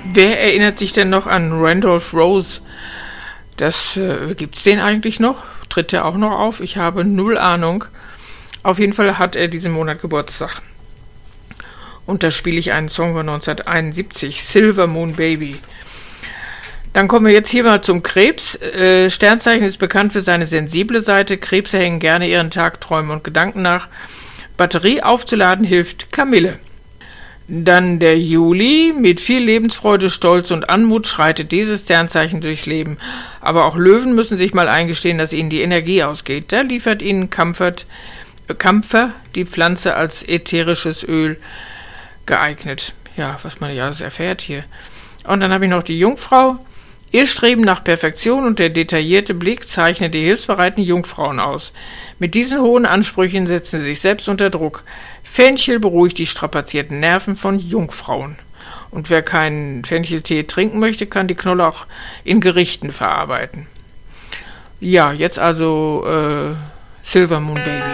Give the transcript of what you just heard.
Wer erinnert sich denn noch an Randolph Rose? Gibt's den eigentlich noch? Tritt der auch noch auf? Ich habe null Ahnung. Auf jeden Fall hat er diesen Monat Geburtstag. Und da spiele ich einen Song von 1971, Silver Moon Baby. Dann kommen wir jetzt hier mal zum Krebs. Sternzeichen ist bekannt für seine sensible Seite. Krebse hängen gerne ihren Tagträumen und Gedanken nach. Batterie aufzuladen hilft Kamille. Dann der Juli. Mit viel Lebensfreude, Stolz und Anmut schreitet dieses Sternzeichen durchs Leben. Aber auch Löwen müssen sich mal eingestehen, dass ihnen die Energie ausgeht. Da liefert ihnen Kampfer, die Pflanze als ätherisches Öl, geeignet. Ja, was man ja alles erfährt hier. Und dann habe ich noch die Jungfrau. Ihr Streben nach Perfektion und der detaillierte Blick zeichnen die hilfsbereiten Jungfrauen aus. Mit diesen hohen Ansprüchen setzen sie sich selbst unter Druck. Fenchel beruhigt die strapazierten Nerven von Jungfrauen. Und wer keinen Fencheltee trinken möchte, kann die Knolle auch in Gerichten verarbeiten. Ja, jetzt also Silver Moon Baby.